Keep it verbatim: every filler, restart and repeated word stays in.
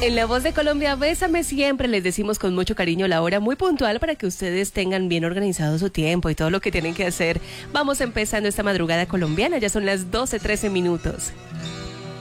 En La Voz de Colombia, Bésame Siempre, les decimos con mucho cariño la hora muy puntual para que ustedes tengan bien organizado su tiempo y todo lo que tienen que hacer. Vamos empezando esta madrugada colombiana, ya son las doce trece minutos.